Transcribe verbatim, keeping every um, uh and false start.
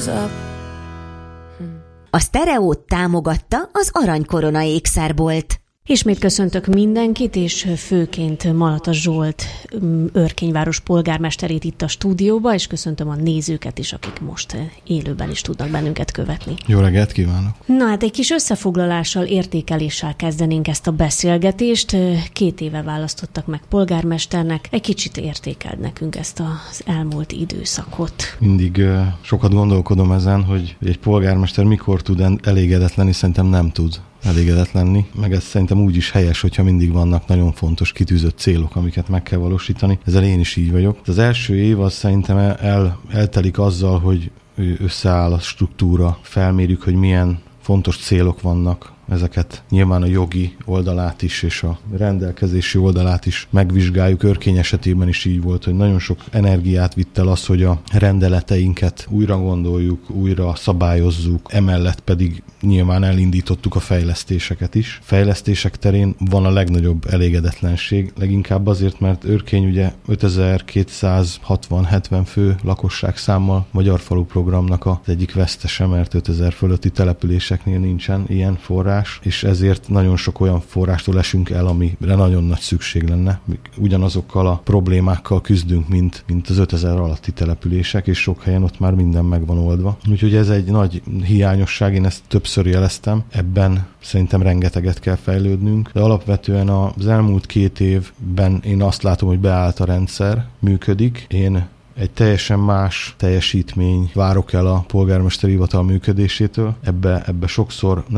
up. A Sztereót támogatta az Aranykorona ékszerbolt. Ismét köszöntök mindenkit, és főként Malata Zsolt Örkényváros polgármesterét itt a stúdióba, és köszöntöm a nézőket is, akik most élőben is tudnak bennünket követni. Jó reggelt kívánok! Na hát egy kis összefoglalással, értékeléssel kezdenénk ezt a beszélgetést. Két éve választottak meg polgármesternek. Egy kicsit értékeld nekünk ezt az elmúlt időszakot. Mindig uh, sokat gondolkodom ezen, hogy egy polgármester mikor tud elégedett lenni, szerintem nem tud elégedett lenni, meg ez szerintem úgy is helyes, hogyha mindig vannak nagyon fontos kitűzött célok, amiket meg kell valósítani. Ezzel én is így vagyok. Az első év az szerintem el, eltelik azzal, hogy összeáll a struktúra, felmérjük, hogy milyen fontos célok vannak, ezeket nyilván a jogi oldalát is és a rendelkezési oldalát is megvizsgáljuk. Örkény esetében is így volt, hogy nagyon sok energiát vitt el az, hogy a rendeleteinket újra gondoljuk, újra szabályozzuk, emellett pedig nyilván elindítottuk a fejlesztéseket is. Fejlesztések terén van a legnagyobb elégedetlenség, leginkább azért, mert Örkény ugye ötezer-kétszázhatvan-hetven fő lakosságszámmal Magyar Falu programnak az egyik vesztese, mert ötezer fölötti településeknél nincsen ilyen forrás, és ezért nagyon sok olyan forrástól esünk el, amire nagyon nagy szükség lenne. Ugyanazokkal a problémákkal küzdünk, mint, mint az ötezer alatti települések, és sok helyen ott már minden meg van oldva. Úgyhogy ez egy nagy hiányosság, én ezt többször jeleztem. Ebben szerintem rengeteget kell fejlődnünk, de alapvetően az elmúlt két évben én azt látom, hogy beállt a rendszer, működik. Én egy teljesen más teljesítmény várok el a polgármesteri hivatal működésétől. Ebbe, ebbe sokszor